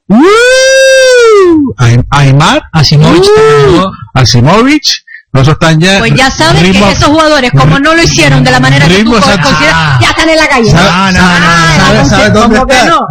Aimar, Asimovic, no están ya. Pues ya sabes que esos jugadores, como no lo hicieron de la manera que tú consideras, ya están en la calle. ¿Sabes dónde está?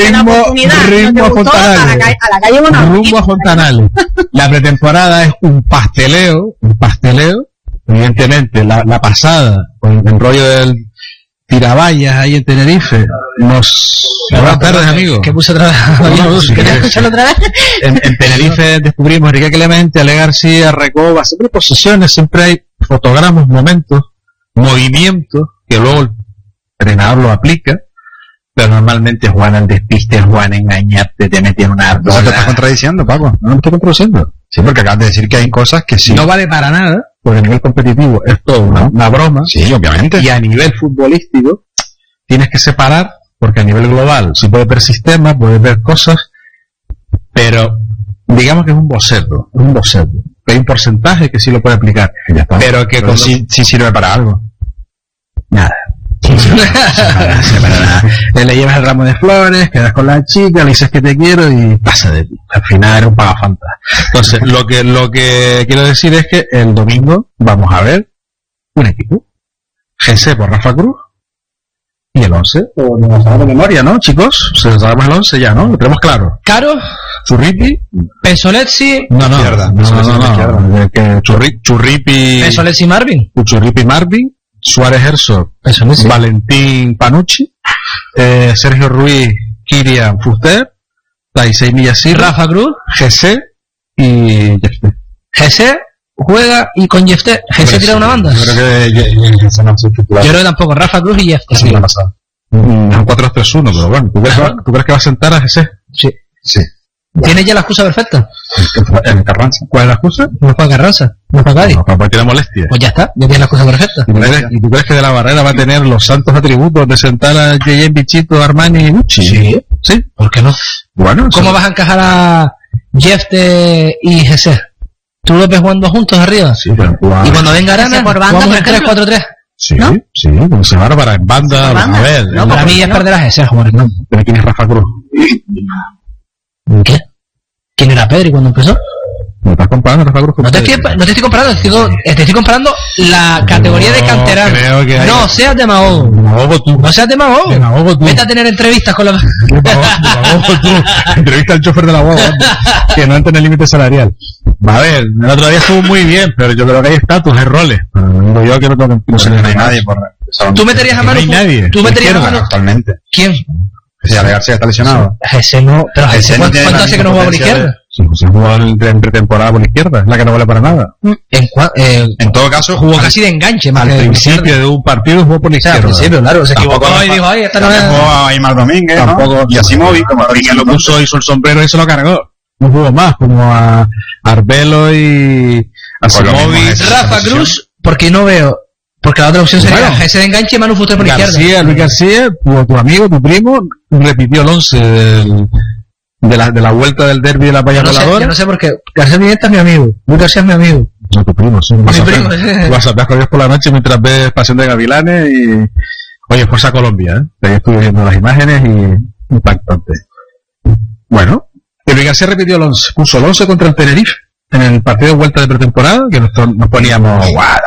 Rumbo a Fontanales. La pretemporada es un pasteleo, evidentemente, la pasada, con el rollo del tiravallas ahí en Tenerife, buenas tardes, amigos. ¿Qué puse otra vez? ¿Querías escucharlo otra vez? En Tenerife descubrimos a Enrique Clemente, Ale García, Recoba, siempre hay posesiones, siempre hay fotogramas, momentos, movimientos, que luego el entrenador lo aplica, pero normalmente juegan al despiste, juegan a engañarte, te meten una... ¿No te estás contradiciendo, Paco? No me estoy contradiciendo. Sí, porque acabas de decir que hay cosas que sí. No vale para nada, porque a nivel competitivo es todo una broma. Sí, obviamente. Y a nivel futbolístico tienes que separar, porque a nivel global sí puedes ver sistemas, puedes ver cosas, pero digamos que es un boceto. Hay un porcentaje que sí lo puede aplicar. Ya está. Pero que sí sirve para algo. Nada. Para nada. Le llevas el ramo de flores, quedas con la chica, le dices que te quiero y pasa de ti. Al final eres un pagafantas. Entonces, lo que quiero decir es que el domingo vamos a ver un equipo. GC por Rafa Cruz y el 11. Nos sabemos de memoria, ¿no, chicos? Se sabemos el 11 ya, ¿no? Lo tenemos claro. Caro, Churripi, Pesolezzi, no. Churripi, Pesolezzi Marvin, Suárez Herzog, Valentín Panucci, Sergio Ruiz, Kirian Fuster, Taisei Miyashiro, Rafa Cruz, GC y Jefte. GC juega y con Jefte. GC tira una banda. Yo creo que tampoco. Rafa Cruz y Jefte. Sí, un 4-3-1, pero bueno, ¿tú crees que va a sentar a GC? Sí. ¿Tiene ya la excusa perfecta? En Carranza. ¿Cuál es la excusa? No para Carranza, no para Cádiz. No, para tiene molestia. Pues ya está, ya tiene la excusa perfecta. ¿Y tú crees que de la Barrera va a tener los santos atributos de sentar a J.J. Bichito, Armani y Gucci? Sí. ¿Por qué no? Bueno. ¿Cómo vas a encajar a Jefte y GC? ¿Tú lo ves jugando juntos arriba? Sí, pero y cuando venga Arana, por banda, jugamos por en 3-4-3. Sí, ¿no? Sí, como se va para en banda, a ver. No, para mí es perder a GC jugar, ¿no? ¿Pero quién es Rafa Cruz? ¿Qué? ¿Quién era Pedri cuando empezó? ¿Me estás comparando Rafa Cruz con No te estoy comparando, te estoy comparando la categoría de canterano. No seas demagogo. No seas demagogo. Vete a tener entrevistas con la... Demagogo tú. Entrevista al chofer de la guagua, que no entra en el límite salarial. A ver, el otro día estuvo muy bien, pero yo creo que hay estatus, hay roles. Pero yo que no tengo que... No se le da a nadie por... ¿Tú meterías a Manu? No hay nadie. ¿Tú meterías a Manu? Actualmente. ¿Quién? Sí, Ale García está lesionado. Ese no, pero ese ¿cuánto hace que no juega por la izquierda? Sí, José jugó en pretemporada por la izquierda, es la que no vale para nada. En todo caso, jugó casi de enganche, más al principio de un partido jugó por la izquierda. Al principio, claro, se equivocó y dijo, ay, esta no es... Jugó a Aimar Domínguez, tampoco, y a Simovic, como lo puso, hizo el sombrero y se lo cargó. No jugó más, como a Arbelo y a Simovic. Rafa Cruz, porque no veo... Porque la otra opción sería ese de enganche y Manu Fuster por izquierda. Luis García, tu amigo, tu primo, repitió el 11 de la vuelta del derbi de la Valla Voladora. Yo no sé por qué. García Pimienta es mi amigo. Luis García es mi amigo. No, tu primo, sí. Mi primo. Vas a ver con Dios por la noche mientras ves Pasión de Gavilanes y... Oye, Fuerza Colombia, ¿eh? Ahí estuve viendo las imágenes y impactante. Bueno, Luis García repitió el 11. Puso el 11 contra el Tenerife en el partido de vuelta de pretemporada, que nos poníamos...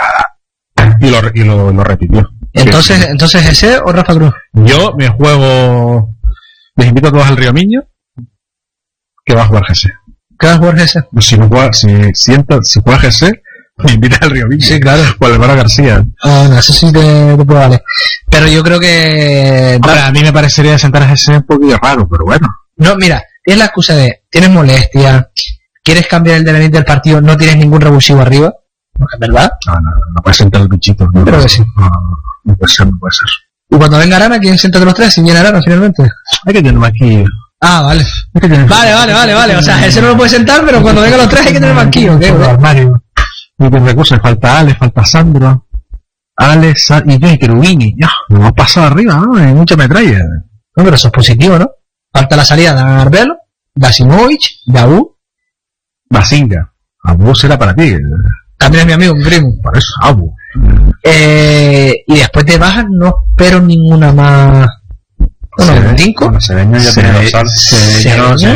Y lo repitió. Entonces ese o Rafa Cruz. Yo me juego, les invito a todos al Río Miño, que va a jugar GC. ¿Qué va a jugar GC? Si juega GC, me invita al Río Miño. Sí, claro. Con el hermano García. No, eso sí te puedo valer. Pero yo creo que... Hombre, a mí me parecería sentar a GC un poquillo raro, pero bueno. No, mira, es la excusa de, tienes molestia, quieres cambiar el devenir del partido, no tienes ningún revulsivo arriba. ¿Verdad? No puede sentar el bichito. No, creo que sí. No puede ser. Y cuando venga Arana, ¿quién sienta de los tres? Si viene Arana finalmente. Hay que tener banquillo. Vale. Vale. O sea, ese no lo puede sentar, pero cuando vengan los tres hay que tener banquillo. ¿Qué? Armario. No tiene recursos. Falta Ale, falta Sandro. Ale, y yo y Querubini. Ya, nos hemos pasado arriba, ¿no? Hay mucha metralla. No, pero eso es positivo, ¿no? Falta la salida de Arbelo, de Asimovic, de Abu. Basinga. Abu será para ti. También es mi amigo, mi primo. Por eso, Abu. Y después de bajas no espero ninguna más. Bueno, 5. Sedeño ya tiene los